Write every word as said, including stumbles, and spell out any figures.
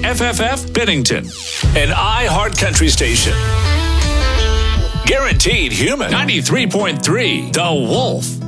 F F F Bennington, an iHeart Country station. Guaranteed Human, ninety-three point three, The Wolf.